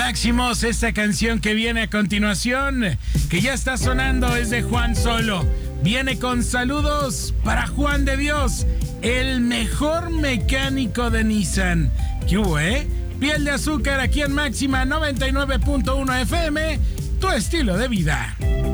Máximos, esta canción que viene a continuación, que ya está sonando, es de Juan Solo. Viene con saludos para Juan de Dios, el mejor mecánico de Nissan. ¿Qué hubo, Piel de Azúcar aquí en Máxima 99.1 FM, tu estilo de vida.